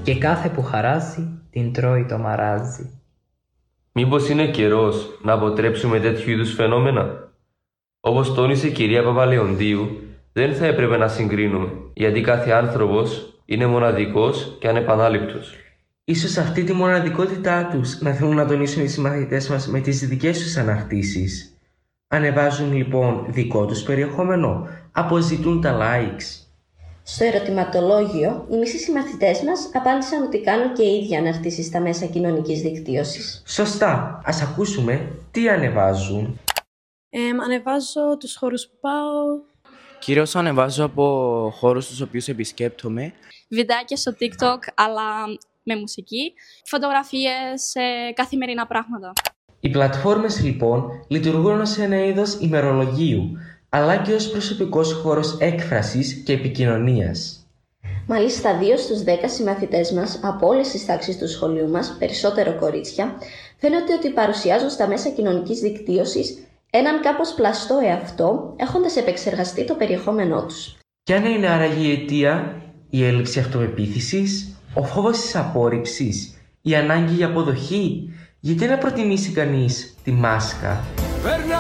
και κάθε που χαράζει την τρώει το μαράζι. Μήπως είναι καιρός να αποτρέψουμε τέτοιου είδους φαινόμενα? Όπως τόνισε η κυρία Παπαλεοντίου, δεν θα έπρεπε να συγκρίνουμε, γιατί κάθε άνθρωπος είναι μοναδικός και ανεπανάληπτος. Ίσως αυτή τη μοναδικότητά τους να θέλουν να τονίσουν οι συμμαθητές μας με τις δικές τους αναρτήσεις. Ανεβάζουν λοιπόν δικό τους περιεχόμενο, αποζητούν τα likes. Στο ερωτηματολόγιο, οι μισοί συμμαθητές μας απάντησαν ότι κάνουν και οι ίδιοι αναρτήσεις στα μέσα κοινωνικής δικτύωσης. Σωστά, ας ακούσουμε τι ανεβάζουν. Ανεβάζω τους χώρους που πάω. Κυρίως ανεβάζω από χώρους τους οποίους επισκέπτομαι. Βιντεάκια στο TikTok, αλλά με μουσική. Φωτογραφίες, καθημερινά πράγματα. Οι πλατφόρμες λοιπόν λειτουργούν ως ένα είδος ημερολογίου, αλλά και ως προσωπικός χώρος έκφρασης και επικοινωνίας. Μάλιστα 2 στους 10 συμμαθητές μας από όλες τις τάξεις του σχολείου μας, περισσότερο κορίτσια, φαίνεται ότι παρουσιάζουν στα μέσα κοινωνικής δικτύωσης έναν κάπως πλαστό εαυτό, έχοντας επεξεργαστεί το περιεχόμενό τους. Ποια να είναι άραγε η αιτία? Η έλλειψη αυτοπεποίθησης, ο φόβος της απόρριψης, η ανάγκη για αποδοχή? Γιατί να προτιμήσει κανείς τη μάσκα?